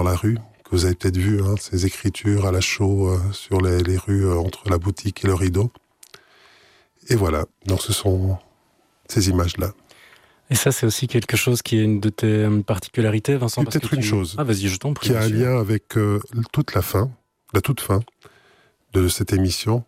dans la rue, que vous avez peut-être vu, ces écritures à la chaux sur les rues entre la boutique et le rideau. Et voilà, donc ce sont ces images-là. Et ça, c'est aussi quelque chose qui est une de tes particularités, Vincent. Peut-être une chose vas-y, je t'en prie, qui a un lien avec la toute fin de cette émission.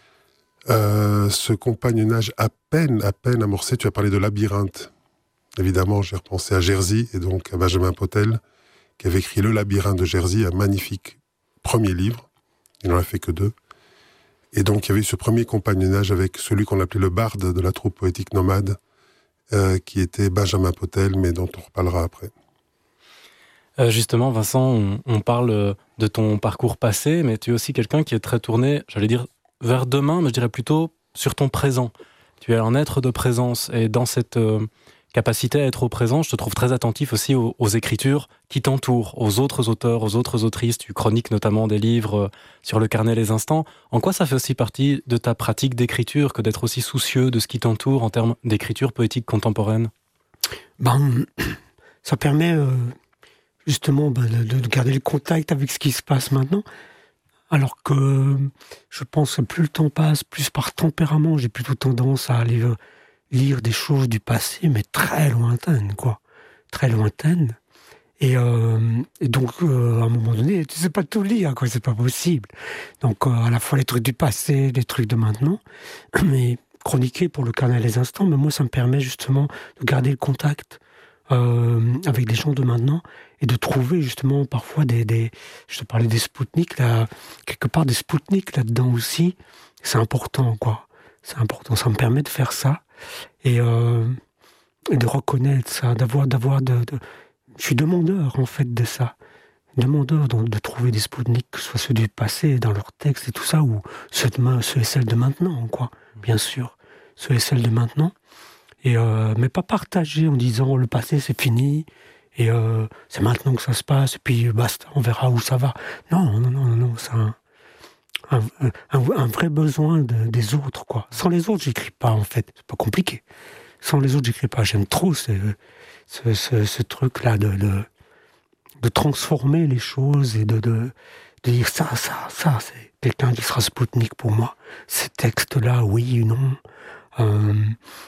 Ce compagnonnage à peine amorcé. Tu as parlé de labyrinthe. Évidemment, j'ai repensé à Jerzy et donc à Benjamin Potel, qui avait écrit Le labyrinthe de Jerzy, un magnifique premier livre. Il n'en a fait que 2. Et donc, il y avait eu ce premier compagnonnage avec celui qu'on appelait le barde de la troupe poétique nomade, qui était Benjamin Potel, mais dont on reparlera après. Justement, Vincent, on parle de ton parcours passé, mais tu es aussi quelqu'un qui est très tourné, j'allais dire, vers demain, mais je dirais plutôt sur ton présent. Tu es un être de présence, et dans cette capacité à être au présent, je te trouve très attentif aussi aux écritures qui t'entourent, aux autres auteurs, aux autres autrices. Tu chroniques notamment des livres sur le carnet Les Instants. En quoi ça fait aussi partie de ta pratique d'écriture que d'être aussi soucieux de ce qui t'entoure en termes d'écriture poétique contemporaine ? Ça permet justement de garder le contact avec ce qui se passe maintenant. Alors que je pense que plus le temps passe, plus par tempérament, j'ai plutôt tendance à aller lire des choses du passé, mais très lointaines, quoi. Très lointaines. Et donc, à un moment donné, tu sais pas tout lire, quoi, c'est pas possible. Donc, à la fois les trucs du passé, les trucs de maintenant, mais chroniquer pour le carnet Les Instants, mais moi, ça me permet justement de garder le contact avec des gens de maintenant et de trouver justement parfois je te parlais des Spoutniks, là, quelque part des Spoutniks là-dedans aussi. C'est important, quoi. C'est important. Ça me permet de faire ça et de reconnaître ça, je suis demandeur, en fait, de ça. Demandeur de trouver des Spoutniks, que ce soit ceux du passé, dans leurs textes et tout ça, ou ceux et celles de maintenant, quoi. Bien sûr. Ceux et celles de maintenant. Mais pas partagés en disant le passé c'est fini, et c'est maintenant que ça se passe, et puis basta, on verra où ça va. Non, c'est un vrai besoin des autres, quoi. Sans les autres, j'écris pas, en fait. C'est pas compliqué. Sans les autres, j'écris pas. J'aime trop ce truc-là de transformer les choses et de dire ça, c'est quelqu'un qui sera Spoutnik pour moi. Ces textes-là, oui ou non.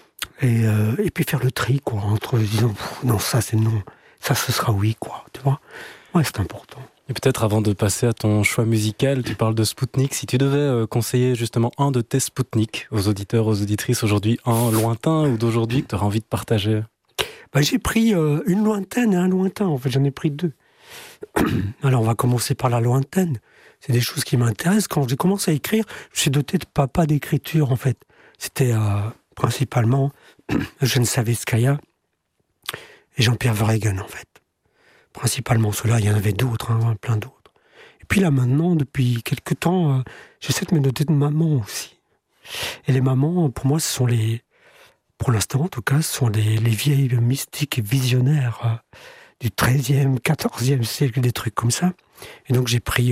Et puis faire le tri, quoi, entre disant non, ça c'est non, ça ce sera oui, quoi, tu vois. Ouais, c'est important. Et peut-être avant de passer à ton choix musical, tu parles de Spoutnik. Si tu devais conseiller justement un de tes Spoutniks aux auditeurs, aux auditrices aujourd'hui, un lointain ou d'aujourd'hui que tu auras envie de partager. J'ai pris une lointaine et un lointain, en fait, j'en ai pris 2. Alors on va commencer par la lointaine. C'est des choses qui m'intéressent. Quand j'ai commencé à écrire, je suis doté de pas d'écriture, en fait. C'était principalement Eugène Savitskaya et Jean-Pierre Verhegen, en fait. Principalement ceux-là, il y en avait d'autres, plein d'autres. Et puis là, maintenant, depuis quelques temps, j'essaie de me doter de mamans aussi. Et les mamans, pour moi, pour l'instant en tout cas, ce sont les vieilles mystiques et visionnaires du XIIIe, XIVe siècle, des trucs comme ça. Et donc j'ai pris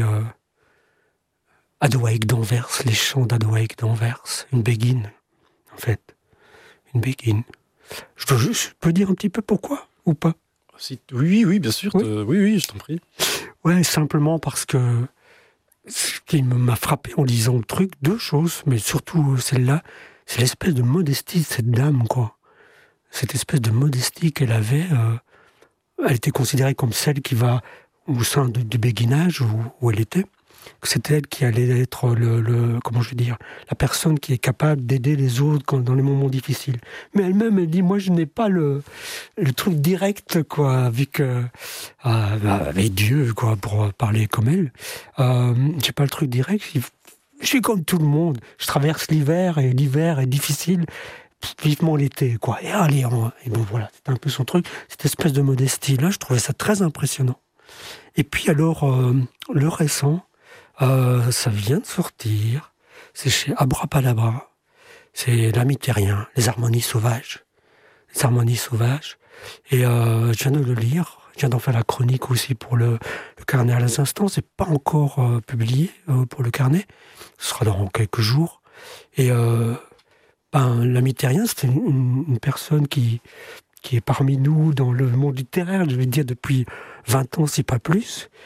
Adwaïk d'Anvers, les chants d'Adwaïk d'Anvers, une béguine, en fait. Une béguine. Je peux dire un petit peu pourquoi, ou pas ? Oui, bien sûr. Oui, je t'en prie. Ouais, simplement parce que ce qui m'a frappé en lisant le truc, 2 choses, mais surtout celle-là, c'est l'espèce de modestie de cette dame, quoi. Cette espèce de modestie qu'elle avait, elle était considérée comme celle qui va au sein du béguinage où elle était. C'était elle qui allait être comment je vais dire, la personne qui est capable d'aider les autres dans les moments difficiles. Mais elle-même, elle dit, moi, je n'ai pas le truc direct, quoi, avec Dieu, quoi, pour parler comme elle. J'ai pas le truc direct. Je suis comme tout le monde. Je traverse l'hiver, et l'hiver est difficile. Vivement l'été, quoi. Et allez, et bon, voilà, c'était un peu son truc. Cette espèce de modestie-là, je trouvais ça très impressionnant. Et puis alors, le récent, ça vient de sortir. C'est chez Abrapalabra. C'est l'ami terrien, les harmonies sauvages. Les harmonies sauvages. Et je viens de le lire. Je viens d'en faire la chronique aussi pour le carnet à l'instant. C'est pas encore publié pour le carnet. Ce sera dans quelques jours. Et l'ami terrien, c'était une personne qui qui est parmi nous dans le monde littéraire, je vais dire depuis 20 ans, si pas plus.